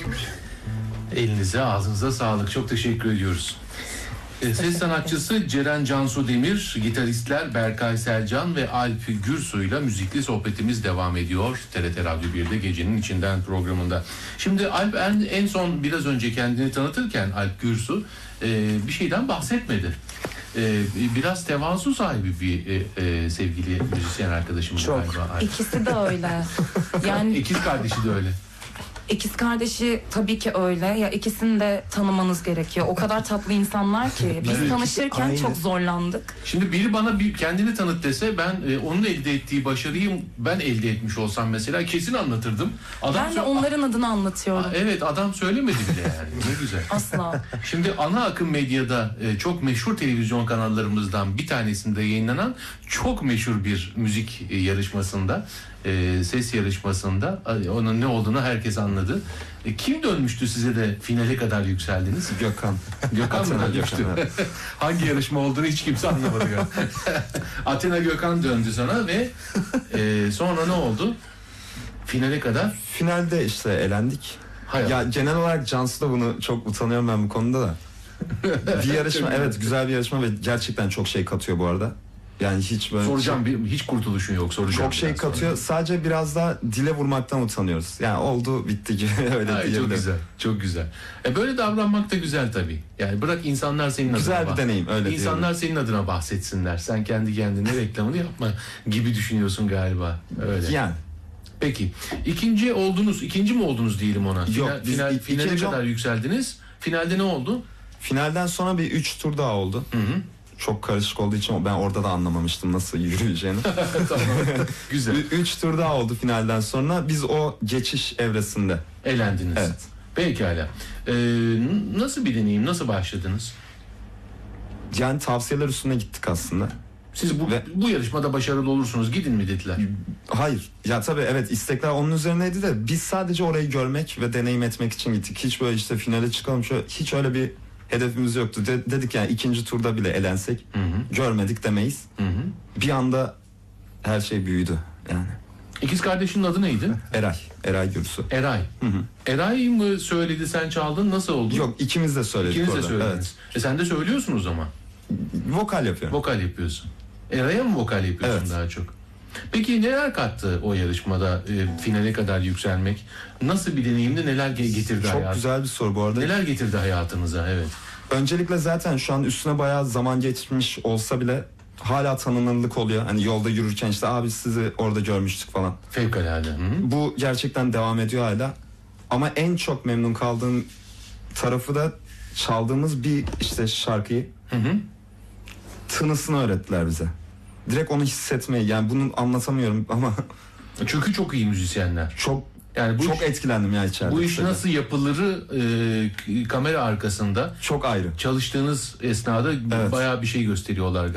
Elinize, ağzınıza sağlık. Çok teşekkür ediyoruz. Ses sanatçısı Ceren Cansu Demir, gitaristler Berkay Selcan ve Alp Gürsu ile müzikli sohbetimiz devam ediyor. TRT Radyo 1'de Gecenin İçinden programında. Şimdi Alp en son biraz önce kendini tanıtırken Alp Gürsu bir şeyden bahsetmedi. Biraz tevazu sahibi bir sevgili müzisyen arkadaşımız galiba. Alp. İkisi de öyle. Yani İkiz kardeşi de öyle. İkiz kardeşi tabii ki öyle. Ya ikisini de tanımanız gerekiyor. O kadar tatlı insanlar ki. Biz Evet, tanışırken aynı. çok zorlandık. Şimdi biri bana kendini tanıt dese ben onun elde ettiği başarıyı ben elde etmiş olsam mesela kesin anlatırdım. Ben de onların adını anlatıyorum. Evet, adam söylemedi bile yani. Ne güzel. Asla. Şimdi ana akım medyada çok meşhur televizyon kanallarımızdan bir tanesinde yayınlanan çok meşhur bir müzik yarışmasında, ses yarışmasında onun ne olduğunu herkes anladı. Kim dönmüştü size de finale kadar yükseldiniz? Gökhan. Gökhan mı dönmüştü? Evet. Hangi yarışma olduğunu hiç kimse anlamadı ya. Athena Gökhan döndü sana ve sonra ne oldu? Finale kadar? Finalde işte elendik. Hayır. Ya genel olarak Cansu da bunu çok utanıyorum ben bu konuda da. Bir yarışma, evet, güzel bir yarışma ve gerçekten çok şey katıyor bu arada. Yani hiç böyle Soracağım, hiç kurtuluşun yok, soracağım. çok şey katıyor. Sadece biraz da dile vurmaktan utanıyoruz. Yani oldu bitti gibi öyle diyebilirim. Çok güzel, çok güzel. Böyle davranmak da güzel tabii. Yani bırak insanlar senin Güzel adına bir deneyim, öyle İnsanlar senin adına bahsetsinler. Sen kendi kendine reklamını yapma gibi düşünüyorsun galiba. Öyle. Yani. Peki. İkinci mi oldunuz diyelim ona? Yok, biz Finale ikinci kadar yükseldiniz. Finalde ne oldu? Finalden sonra bir 3 tur daha oldu. Hı. Çok karışık olduğu için ben orada da anlamamıştım nasıl yürüyeceğini. Tamam. Güzel. 3 tur daha oldu finalden sonra. Biz o geçiş evresinde. Elendiniz. Evet. Pekala. Nasıl bir deneyim? Nasıl başladınız? Yani tavsiyeler üstüne gittik aslında. Siz bu yarışmada başarılı olursunuz. Gidin mi dediler? Hayır. Ya tabii evet, istekler onun üzerineydi de biz sadece orayı görmek ve deneyim etmek için gittik. Hiç böyle işte finale çıkalım hiç öyle bir hedefimiz yoktu. Dedik yani ikinci turda bile elensek görmedik demeyiz. Hı. Bir anda her şey büyüdü yani. İkiz kardeşinin adı neydi? Eray Gürsu. Eray. Eray mı söyledi, sen çaldın, nasıl oldu? Yok, ikimiz de söyledik. İkiniz de orada. söylediniz. Evet. Sen de söylüyorsun o zaman. Vokal yapıyorum. Vokal yapıyorsun. Eray'a mı vokal yapıyorsun Evet. daha çok? Peki neler kattı o yarışmada finale kadar yükselmek? Nasıl bir deneyimdi? Neler getirdi Çok hayatınıza? güzel bir soru bu arada. Neler getirdi hayatınıza? Evet. Öncelikle zaten şu an üstüne bayağı zaman geçmiş olsa bile hala tanınırlık oluyor. Hani yolda yürürken işte abi sizi orada görmüştük falan. Fevkalade. Hı. Bu gerçekten devam ediyor hala. Ama en çok memnun kaldığım tarafı da çaldığımız bir işte şarkıyı tınısını öğrettiler bize. Direkt onu hissetmeyi, yani bunu anlatamıyorum ama Çünkü çok iyi müzisyenler. çok Yani çok etkilendim ya içeride. bu iş nasıl yapılırı kamera arkasında çok ayrı. çalıştığınız esnada Evet. bayağı bir şey gösteriyorlar